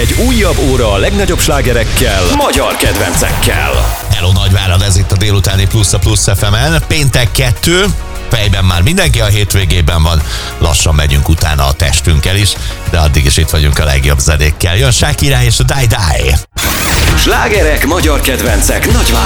Egy újabb óra a legnagyobb slágerekkel, magyar kedvencekkel. Hello Nagyvárad, ez itt a délutáni Plusz a Plusz FM-en. Péntek 2, fejben már mindenki a hétvégében van, lassan megyünk utána a testünkkel is, de addig is itt vagyunk a legjobb zenékkel. Jön Shakira és a Die Die. Slágerek, magyar kedvencek, Nagyvárad.